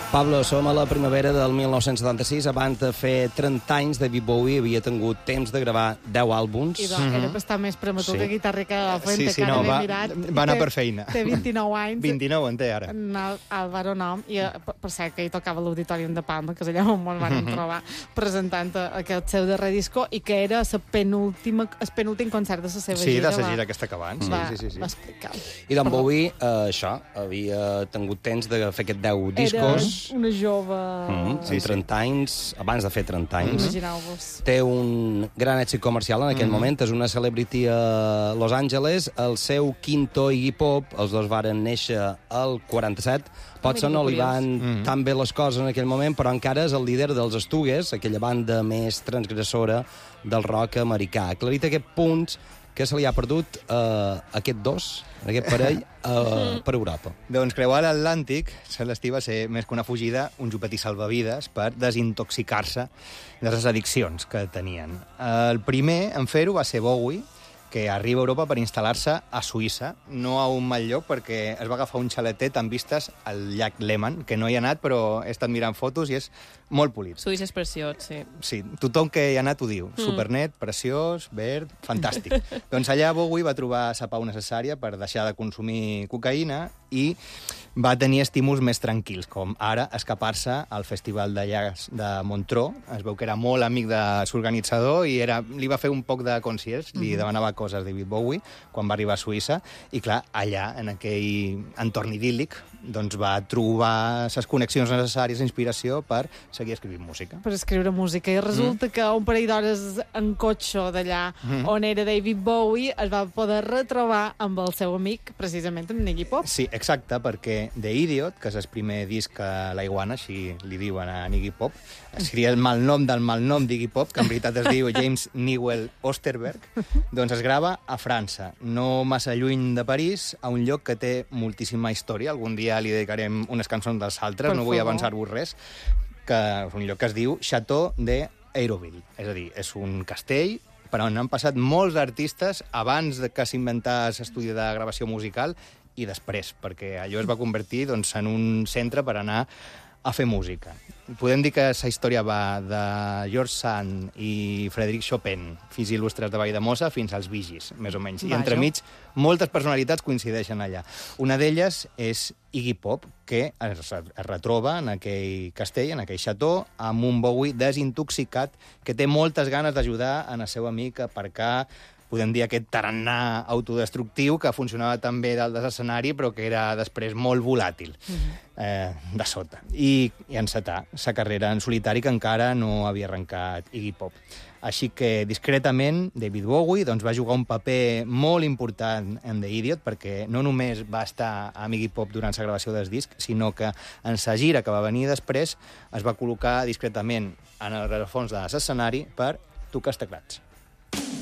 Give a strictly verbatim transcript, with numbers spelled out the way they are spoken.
Pablo, som a la primavera del mil nou-cents setanta-sis. Abans de fer trenta anys, David Bowie havia tingut temps de gravar deu àlbums. I doncs, mm -hmm. era bastant més prematur sí. que Guitarra que la Fuente, sí, sí, que ara no, m'he va, mirat. Va anar per feina. Té vint-i-nou anys. vint-i-nou en té, ara. El Álvaro Nom. I, per, per cert, que hi tocava l'Auditorium de Palma, que és allà on ens van trobar presentant aquest seu darrer disco, i que era la penúltima, el penúltim concert de la seva sí, gira. Sí, de la gira que està acabant. Sí, va, sí, sí, sí. Va explicar. I d'en Bowie, eh, això, havia tingut temps de fer aquests deu discos. Era una jove... Mm, sí, trenta anys, abans de fer trenta anys. Imagineu-vos. Té un gran èxit comercial en aquell mm. moment, és una celebrity a Los Angeles. El seu quinto Iggy Pop, els dos varen néixer al quaranta-set. Potser no li van mm. tan bé les coses en aquell moment, però encara és el líder dels Stooges, aquella banda més transgressora del rock americà. Aclarit aquest punt que se li ha perdut eh, aquest dos, aquest parell, eh, per Europa. Doncs creuar l'Atlàntic, Celestí, va ser més que una fugida, un jupetí salvavides per desintoxicar-se de les addiccions que tenien. El primer en fer-ho va ser Bowie, que arriba a Europa per instal·lar-se a Suïssa, no a un mal lloc, perquè es va agafar un xaletet amb vistes al llac Léman, que no hi ha anat, però he estat mirant fotos i és molt polit. Suïssa és preciós, sí. Sí, tothom que hi ha anat ho diu. Mm. Supernet, preciós, verd, fantàstic. Doncs allà Bowie va trobar la pau necessària per deixar de consumir cocaïna i va tenir estímuls més tranquils, com ara escapar-se al Festival de Jazz de Montreux. Es veu que era molt amic de l'organitzador i era, li va fer un poc de concierge, li demanava coses David Bowie quan va arribar a Suïssa, i clar, allà, en aquell entorn idíl·lic, doncs va trobar les connexions necessàries, inspiració per seguir escrivint música. Per escriure música. I resulta mm. que un parell d'hores en cotxe d'allà mm. on era David Bowie es va poder retrobar amb el seu amic, precisament amb Iggy Pop. Sí, exacte, perquè The Idiot, que és el primer disc a la Iguana, així li diuen a Iggy Pop, seria el malnom del malnom d'Iggy Pop, que en veritat es diu James Newell Osterberg, doncs es grava a França, no massa lluny de París, a un lloc que té moltíssima història. Algun dia li dedicarem unes cançons dels altres, per no vull avançar-vos res, que és un lloc que es diu Château d'Hérouville. És a dir, és un castell per on han passat molts artistes abans que s'inventés l'estudi de gravació musical i després, perquè allò es va convertir doncs, en un centre per anar a fer música. Podem dir que la història va de George Sand i Frédéric Chopin, fills il·lustres de Valldemossa, fins als Bee Gees, més o menys. I entremig, moltes personalitats coincideixen allà. Una d'elles és Iggy Pop, que es, es retroba en aquell castell, en aquell xató, amb un Bowie desintoxicat que té moltes ganes d'ajudar en el seu amic a aparcar, podem dir, aquest tarannà autodestructiu que funcionava tan bé dalt de l'escenari, però que era després molt volàtil eh, de sota. I, i encetar sa carrera en solitari, que encara no havia arrencat Iggy Pop. Així que, discretament, David Bowie doncs, va jugar un paper molt important en The Idiot, perquè no només va estar amb Iggy Pop durant la gravació del disc, sinó que en sa gira que va venir després es va col·locar discretament en el rerefons de l'escenari per tocar els teclats.